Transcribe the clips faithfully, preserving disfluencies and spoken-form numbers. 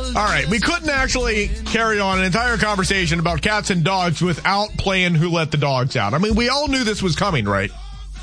All right, we couldn't actually carry on an entire conversation about cats and dogs without playing Who Let the Dogs Out. I mean, we all knew this was coming, right?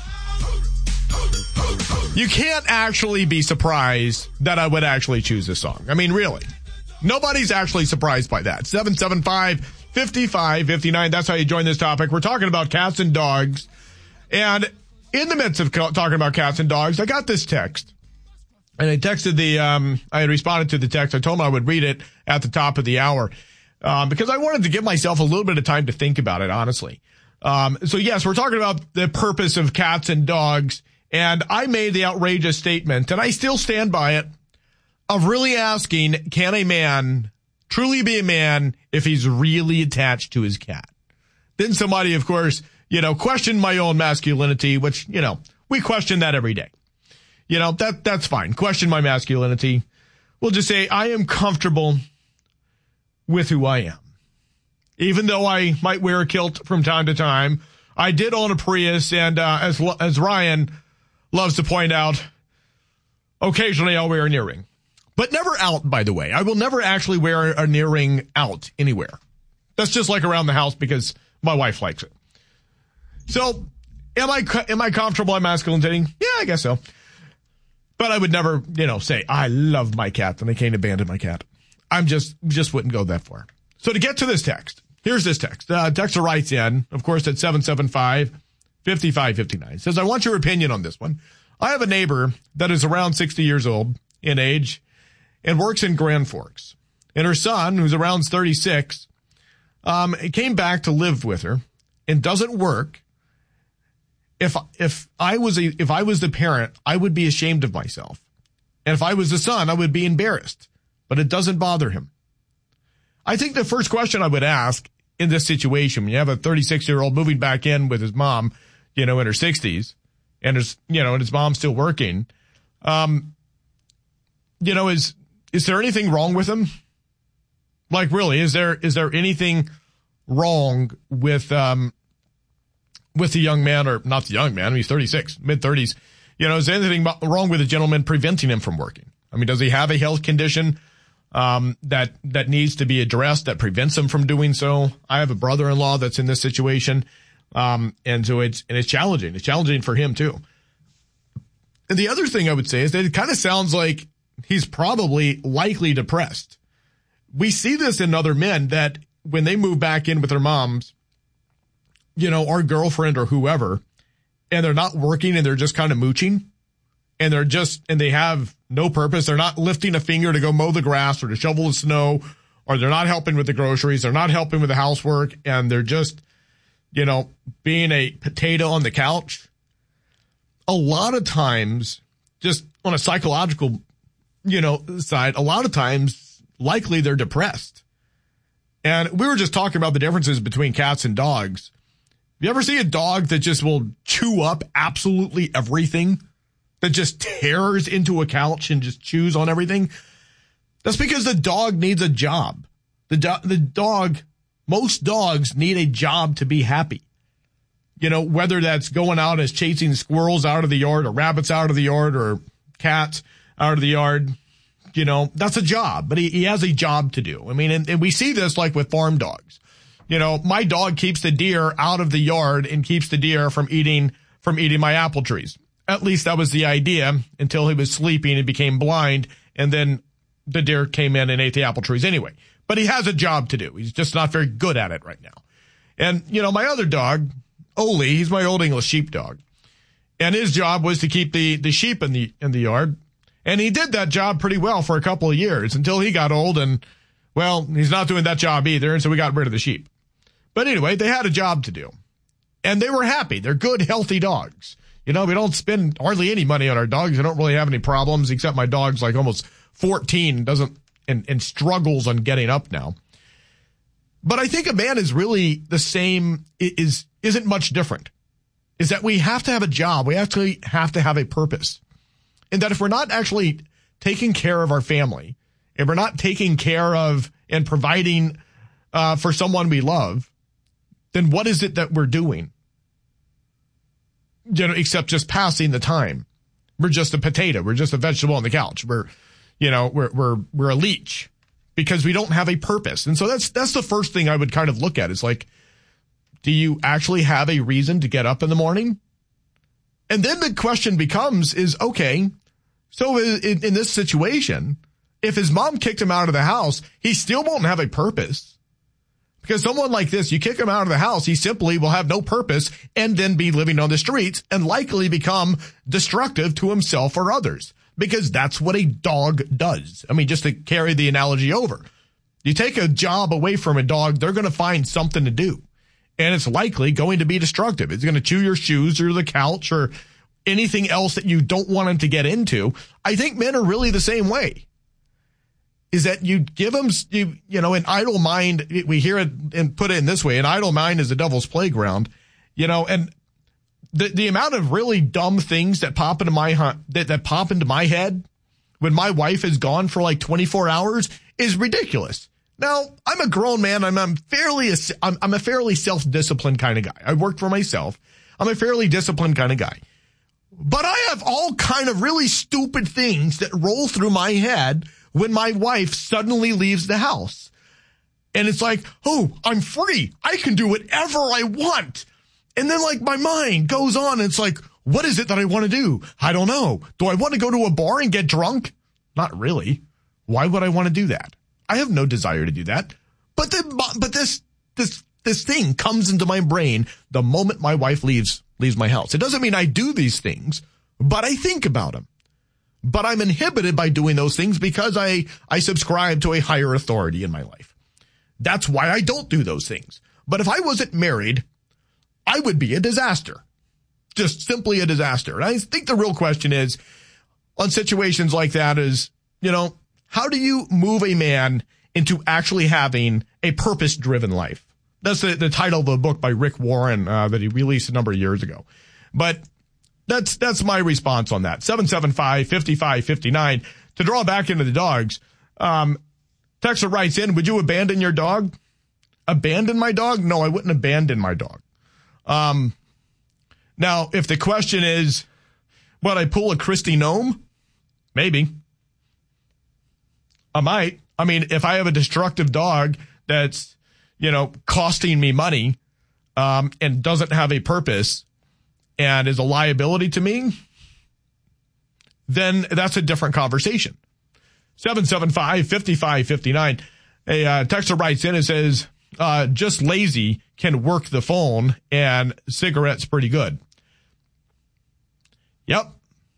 You can't actually be surprised that I would actually choose this song. I mean, really. Nobody's actually surprised by that. seven seven five, five five five nine. That's how you join this topic. We're talking about cats and dogs. And in the midst of co- talking about cats and dogs, I got this text. And I texted the, um, I had responded to the text. I told him I would read it at the top of the hour, um, because I wanted to give myself a little bit of time to think about it, honestly. Um, so yes, we're talking about the purpose of cats and dogs. And I made the outrageous statement, and I still stand by it, of really asking, can a man truly be a man if he's really attached to his cat? Then somebody, of course, you know, questioned my own masculinity, which, you know, we question that every day. You know, that that's fine. Question my masculinity. We'll just say I am comfortable with who I am. Even though I might wear a kilt from time to time, I did own a Prius, and uh, as as Ryan loves to point out, occasionally I'll wear an earring. But never out, by the way. I will never actually wear an earring out anywhere. That's just like around the house because my wife likes it. So, am I am I comfortable in masculinity? Yeah, I guess so. But I would never, you know, say, I love my cat and I can't abandon my cat. I'm just, just wouldn't go that far. So to get to this text, here's this text. Uh, texter writes in, of course, at seven seven five, five five five nine. Says, I want your opinion on this one. I have a neighbor that is around sixty years old in age and works in Grand Forks. And her son, who's around thirty-six, um, came back to live with her and doesn't work. If, if I was a, if I was the parent, I would be ashamed of myself. And if I was the son, I would be embarrassed, but it doesn't bother him. I think the first question I would ask in this situation, when you have a thirty-six year old moving back in with his mom, you know, in her sixties, and his, you know, and his mom's still working, um, you know, is, is there anything wrong with him? Like, really, is there, is there anything wrong with, um, with the young man, or not the young man, he's thirty-six, mid thirties, you know, is there anything wrong with a gentleman preventing him from working? I mean, does he have a health condition, um, that, that needs to be addressed that prevents him from doing so? I have a brother-in-law that's in this situation. Um, and so it's, and it's challenging. It's challenging for him too. And the other thing I would say is that it kind of sounds like he's probably likely depressed. We see this in other men that when they move back in with their moms, you know, or girlfriend or whoever, and they're not working and they're just kind of mooching, and they're just, and they have no purpose. They're not lifting a finger to go mow the grass or to shovel the snow, or they're not helping with the groceries. They're not helping with the housework, and they're just, you know, being a potato on the couch. A lot of times, just on a psychological, you know, side, a lot of times, likely they're depressed. And we were just talking about the differences between cats and dogs. You ever see a dog that just will chew up absolutely everything? That just tears into a couch and just chews on everything? That's because the dog needs a job. The, do- the dog, most dogs need a job to be happy. You know, whether that's going out as chasing squirrels out of the yard, or rabbits out of the yard, or cats out of the yard. You know, that's a job, but he, he has a job to do. I mean, and, and we see this like with farm dogs. You know, my dog keeps the deer out of the yard and keeps the deer from eating, from eating my apple trees. At least that was the idea until he was sleeping and became blind. And then the deer came in and ate the apple trees anyway. But he has a job to do. He's just not very good at it right now. And, you know, my other dog, Oli, he's my Old English sheepdog. And his job was to keep the, the sheep in the, in the yard. And he did that job pretty well for a couple of years until he got old, and, well, he's not doing that job either. And so we got rid of the sheep. But anyway, they had a job to do, and they were happy. They're good, healthy dogs. You know, we don't spend hardly any money on our dogs. I don't really have any problems, except my dog's like almost fourteen, doesn't, and, and struggles on getting up now. But I think a man is really the same, is, isn't much different, is that we have to have a job. We actually have to have a purpose. And that if we're not actually taking care of our family, if we're not taking care of and providing uh, for someone we love, then what is it that we're doing? You know, except just passing the time. We're just a potato. We're just a vegetable on the couch. We're, you know, we're, we're, we're a leech. because we don't have a purpose. And so that's that's the first thing I would kind of look at. It's like, do you actually have a reason to get up in the morning? And then the question becomes is, okay, so in, in this situation, if his mom kicked him out of the house, he still won't have a purpose. Because someone like this, you kick him out of the house, he simply will have no purpose and then be living on the streets and likely become destructive to himself or others. Because that's what a dog does. I mean, just to carry the analogy over. You take a job away from a dog, they're going to find something to do. And it's likely going to be destructive. It's going to chew your shoes or the couch or anything else that you don't want him to get into. I think men are really the same way. Is that you give them, you, you know, an idle mind, we hear it and put it in this way, an idle mind is the devil's playground, you know, and the the amount of really dumb things that pop into my, that, that pop into my head when my wife is gone for like twenty-four hours is ridiculous. Now, I'm a grown man. I'm, I'm fairly, I'm, I'm a fairly self-disciplined kind of guy. I work for myself. I'm a fairly disciplined kind of guy. But I have all kind of really stupid things that roll through my head when my wife suddenly leaves the house. And it's like, oh, I'm free. I can do whatever I want. And then like my mind goes on and it's like, what is it that I want to do? I don't know. Do I want to go to a bar and get drunk? Not really. Why would I want to do that? I have no desire to do that. But the, but this, this, this thing comes into my brain the moment my wife leaves, leaves my house. It doesn't mean I do these things, but I think about them. But I'm inhibited by doing those things because I, I subscribe to a higher authority in my life. That's why I don't do those things. But if I wasn't married, I would be a disaster. Just simply a disaster. And I think the real question is, on situations like that is, you know, how do you move a man into actually having a purpose-driven life? That's the, the title of the book by Rick Warren uh, that he released a number of years ago. But that's that's my response on that. seven seven five, five five five nine. To draw back into the dogs, um, Texter writes in, would you abandon your dog? Abandon my dog? No, I wouldn't abandon my dog. Um, now, if the question is, would I pull a Christy Gnome? Maybe. I might. I mean, if I have a destructive dog that's, you know, costing me money, um, and doesn't have a purpose and is a liability to me, then that's a different conversation. seven seven five, five five five nine. A uh, texter writes in and says, uh, just lazy can work the phone and cigarettes pretty good. Yep.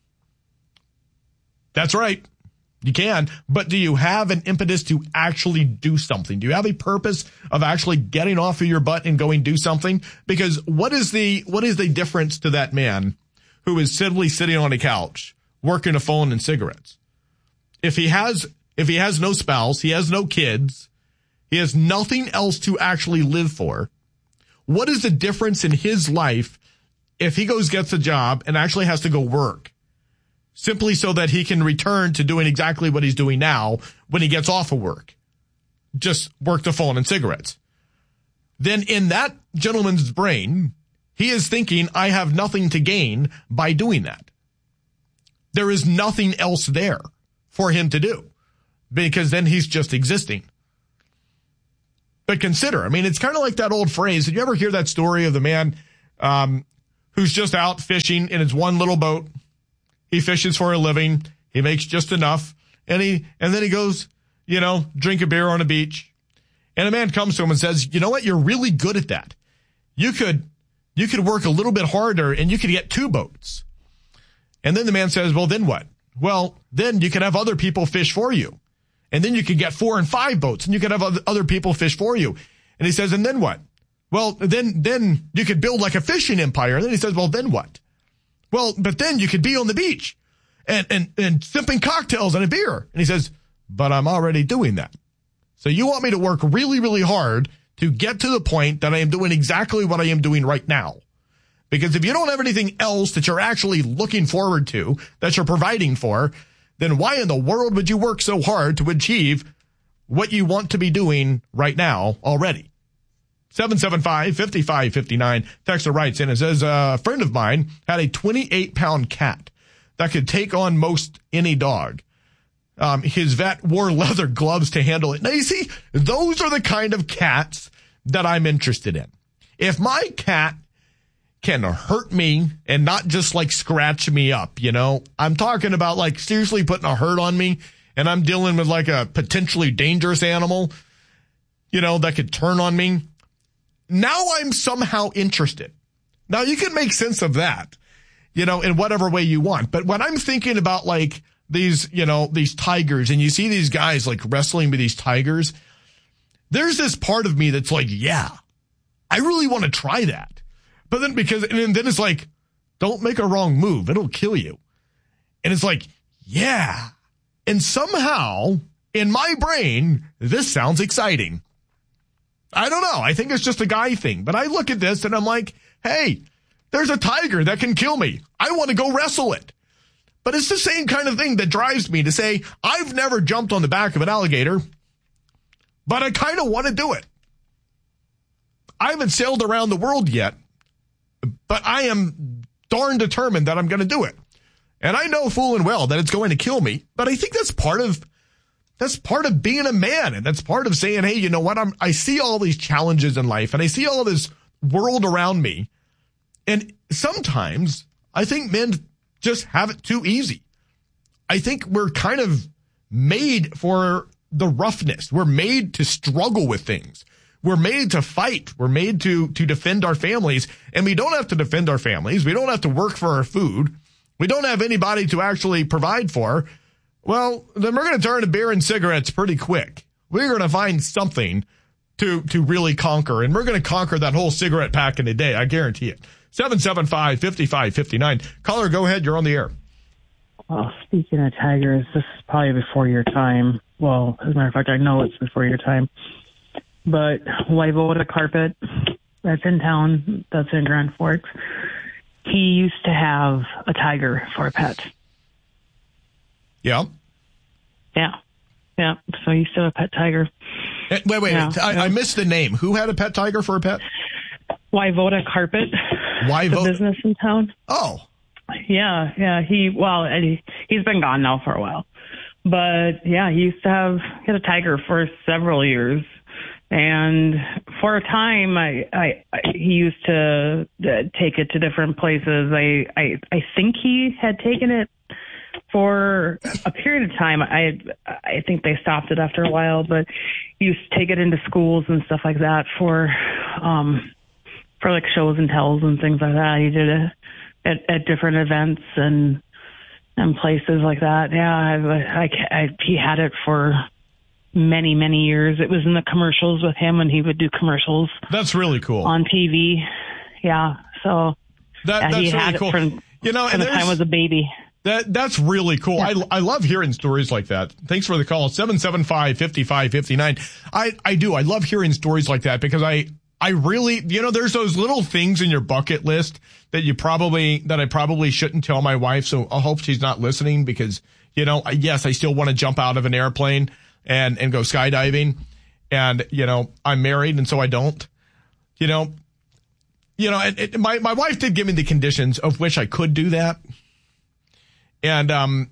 That's right. You can, but do you have an impetus to actually do something? Do you have a purpose of actually getting off of your butt and going do something? Because what is the, what is the difference to that man who is simply sitting on a couch, working a phone and cigarettes? If he has, if he has no spouse, he has no kids, he has nothing else to actually live for, what is the difference in his life if he goes, gets a job and actually has to go work? Simply so that he can return to doing exactly what he's doing now when he gets off of work. Just work the phone and cigarettes. Then in that gentleman's brain, he is thinking, I have nothing to gain by doing that. There is nothing else there for him to do because then he's just existing. But consider, I mean, it's kind of like that old phrase. Did you ever hear that story of the man um, who's just out fishing in his one little boat? He fishes for a living. He makes just enough. And he, and then he goes, you know, drink a beer on a beach. And a man comes to him and says, you know what? You're really good at that. You could, you could work a little bit harder and you could get two boats. And then the man says, well, then what? Well, then you can have other people fish for you. And then you could get four and five boats and you could have other people fish for you. And he says, and then what? Well, then, then you could build like a fishing empire. And then he says, well, then what? Well, but then you could be on the beach and, and, and sipping cocktails and a beer. And he says, but I'm already doing that. So you want me to work really, really hard to get to the point that I am doing exactly what I am doing right now. Because if you don't have anything else that you're actually looking forward to, that you're providing for, then why in the world would you work so hard to achieve what you want to be doing right now already? seven seven five, five five five nine. Texter writes in and says, a friend of mine had a twenty-eight pound cat that could take on most any dog. Um, his vet wore leather gloves to handle it. Now, you see, those are the kind of cats that I'm interested in. If my cat can hurt me and not just like scratch me up, you know, I'm talking about like seriously putting a hurt on me, and I'm dealing with like a potentially dangerous animal, you know, that could turn on me. Now I'm somehow interested. Now you can make sense of that, you know, in whatever way you want. But when I'm thinking about like these, you know, these tigers, and you see these guys like wrestling with these tigers, there's this part of me that's like, yeah, I really want to try that. But then because, and then it's like, don't make a wrong move. It'll kill you. And it's like, yeah. And somehow in my brain, this sounds exciting. I don't know. I think it's just a guy thing, but I look at this and I'm like, hey, there's a tiger that can kill me. I want to go wrestle it. But it's the same kind of thing that drives me to say, I've never jumped on the back of an alligator, but I kind of want to do it. I haven't sailed around the world yet, but I am darn determined that I'm going to do it. And I know full and well that it's going to kill me, but I think that's part of, that's part of being a man. And that's part of saying, hey, you know what? I'm, I see all these challenges in life and I see all this world around me. And sometimes I think men just have it too easy. I think we're kind of made for the roughness. We're made to struggle with things. We're made to fight. We're made to, to defend our families. And we don't have to defend our families. We don't have to work for our food. We don't have anybody to actually provide for. Well, then we're going to turn to beer and cigarettes pretty quick. We're going to find something to, to really conquer. And we're going to conquer that whole cigarette pack in a day. I guarantee it. seven seven five, five five five nine. Caller, go ahead. You're on the air. Well, speaking of tigers, this is probably before your time. Well, as a matter of fact, I know it's before your time. But Waivoda Carpet, that's in town, that's in Grand Forks, he used to have a tiger for a pet. Yeah. Yeah. Yeah. So he used to have a pet tiger. Wait, wait, yeah. I, I missed the name. Who had a pet tiger for a pet? Waivoda Carpet. Waivoda? The business in town. Oh. Yeah, yeah. He, well, he, he's been gone now for a while. But, yeah, he used to have, he had a tiger for several years. And for a time, I, I, I he used to uh, take it to different places. I, I, I think he had taken it for a period of time. I, I think they stopped it after a while, but he used to take it into schools and stuff like that for, um, for like shows and tells and things like that. He did it at, at different events and, and places like that. Yeah, I, I, I, he had it for many, many years. It was in the commercials with him when he would do commercials. That's really cool. On T V. Yeah. So that, yeah, that's he really had cool. it from, you know, from and the time I was a baby. That that's really cool. Yeah. I I love hearing stories like that. Thanks for the call. seven seven five, five five five nine. I, I do. I love hearing stories like that because I, I really, you know, there's those little things in your bucket list that you probably, that I probably shouldn't tell my wife. So I hope she's not listening because, you know, yes, I still want to jump out of an airplane and, and go skydiving. And, you know, I'm married and so I don't, you know, you know, it, it, my, my wife did give me the conditions of which I could do that. And, um,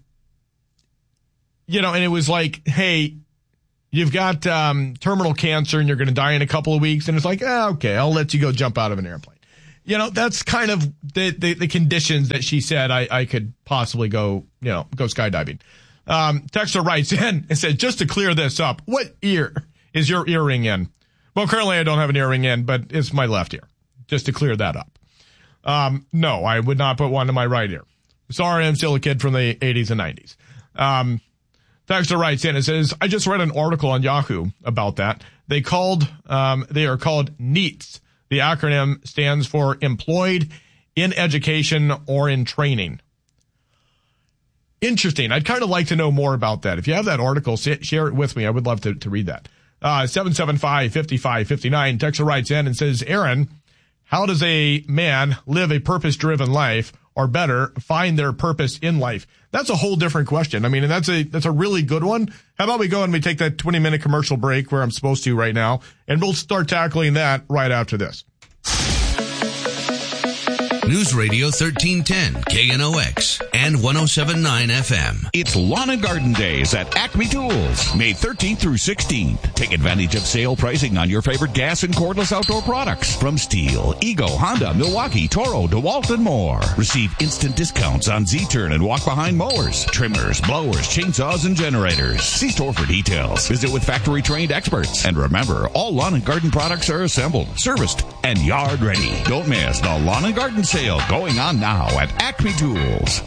you know, and it was like, hey, you've got, um, terminal cancer and you're going to die in a couple of weeks. And it's like, ah, okay, I'll let you go jump out of an airplane. You know, that's kind of the, the, the conditions that she said I, I could possibly go, you know, go skydiving. Um, Texter writes in and says, just to clear this up, what ear is your earring in? Well, currently I don't have an earring in, but it's my left ear. Just to clear that up. Um, no, I would not put one in my right ear. Sorry, I'm still a kid from the eighties and nineties. Um, Texter writes in and says, I just read an article on Yahoo about that. They called, um, they are called NEETs. The acronym stands for Employed in Education or in Training. Interesting. I'd kind of like to know more about that. If you have that article, share it with me. I would love to, to read that. Uh, seven seven five, five five five nine. Texter writes in and says, Aaron, how does a man live a purpose-driven life, or better, find their purpose in life? That's a whole different question. I mean, and that's a, that's a really good one. How about we go and we take that twenty minute commercial break where I'm supposed to right now, and we'll start tackling that right after this. News Radio thirteen ten, K N O X, and one oh seven point nine F M. It's Lawn and Garden Days at Acme Tools, May thirteenth through sixteenth. Take advantage of sale pricing on your favorite gas and cordless outdoor products from Stihl, Ego, Honda, Milwaukee, Toro, DeWalt, and more. Receive instant discounts on Z-Turn and walk-behind mowers, trimmers, blowers, chainsaws, and generators. See store for details. Visit with factory-trained experts. And remember, all lawn and garden products are assembled, serviced, and yard ready. Don't miss the Lawn and Garden Sale going on now at Acme Tools.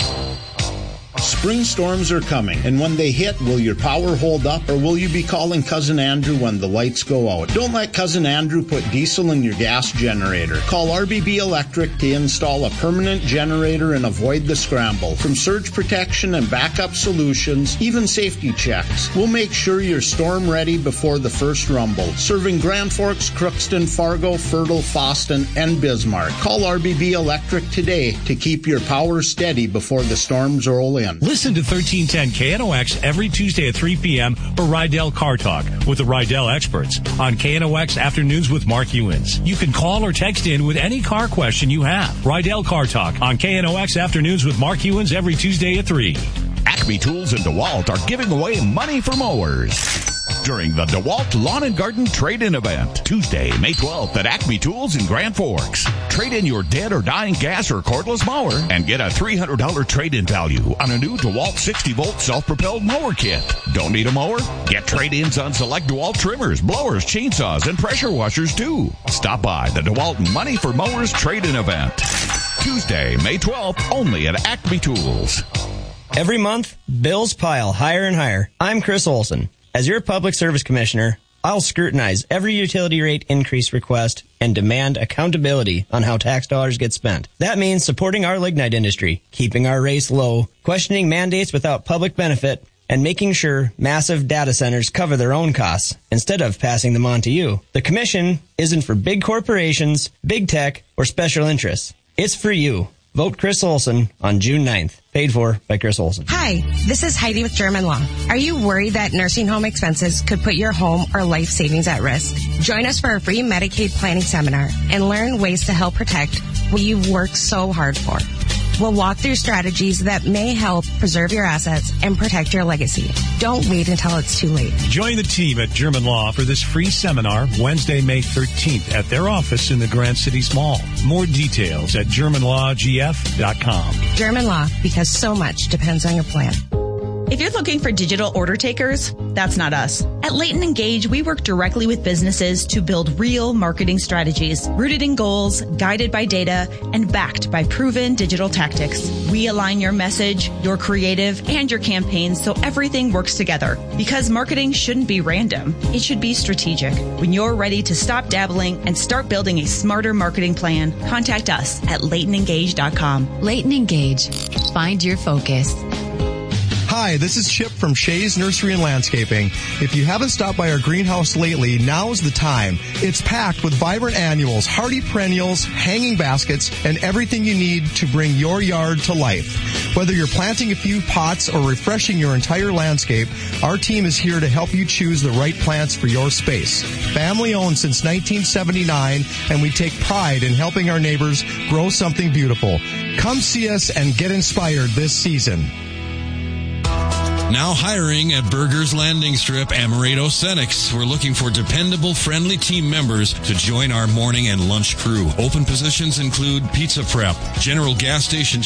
Spring storms are coming, and when they hit, will your power hold up, or will you be calling Cousin Andrew when the lights go out? Don't let Cousin Andrew put diesel in your gas generator. Call R B B Electric to install a permanent generator and avoid the scramble. From surge protection and backup solutions, even safety checks, we'll make sure you're storm ready before the first rumble. Serving Grand Forks, Crookston, Fargo, Fertile, Foston, and Bismarck. Call R B B Electric today to keep your power steady before the storms roll in. Listen to thirteen ten K N O X every Tuesday at three p.m. for Rydell Car Talk with the Rydell experts on K N O X Afternoons with Mark Ewins. You can call or text in with any car question you have. Rydell Car Talk on K N O X Afternoons with Mark Ewins every Tuesday at three. Acme Tools and DeWalt are giving away money for mowers during the DeWalt Lawn and Garden Trade-In Event, Tuesday, May twelfth at Acme Tools in Grand Forks. Trade in your dead or dying gas or cordless mower and get a three hundred dollars trade-in value on a new DeWalt sixty volt self-propelled mower kit. Don't need a mower? Get trade-ins on select DeWalt trimmers, blowers, chainsaws, and pressure washers too. Stop by the DeWalt Money for Mowers Trade-In Event, Tuesday, May twelfth, only at Acme Tools. Every month, bills pile higher and higher. I'm Chris Olson. As your Public Service Commissioner, I'll scrutinize every utility rate increase request and demand accountability on how tax dollars get spent. That means supporting our lignite industry, keeping our rates low, questioning mandates without public benefit, and making sure massive data centers cover their own costs instead of passing them on to you. The Commission isn't for big corporations, big tech, or special interests. It's for you. Vote Chris Olson on June ninth. Paid for by Chris Olson. Hi, this is Heidi with German Law. Are you worried that nursing home expenses could put your home or life savings at risk? Join us for a free Medicaid planning seminar and learn ways to help protect what you've worked so hard for. We'll walk through strategies that may help preserve your assets and protect your legacy. Don't wait until it's too late. Join the team at German Law for this free seminar Wednesday, May thirteenth at their office in the Grand Cities Mall. More details at german law g f dot com. German Law, because so much depends on your plan. If you're looking for digital order takers, that's not us. At Leighton Engage, we work directly with businesses to build real marketing strategies, rooted in goals, guided by data, and backed by proven digital tactics. We align your message, your creative, and your campaigns so everything works together. Because marketing shouldn't be random. It should be strategic. When you're ready to stop dabbling and start building a smarter marketing plan, contact us at leighton engage dot com. Leighton Engage. Find your focus. Hi, this is Chip from Shays Nursery and Landscaping. If you haven't stopped by our greenhouse lately, now's the time. It's packed with vibrant annuals, hardy perennials, hanging baskets, and everything you need to bring your yard to life. Whether you're planting a few pots or refreshing your entire landscape, our team is here to help you choose the right plants for your space. Family owned since nineteen seventy-nine, and we take pride in helping our neighbors grow something beautiful. Come see us and get inspired this season. Now hiring at Burger's Landing Strip, Amaretto Cenex. We're looking for dependable, friendly team members to join our morning and lunch crew. Open positions include pizza prep, general gas station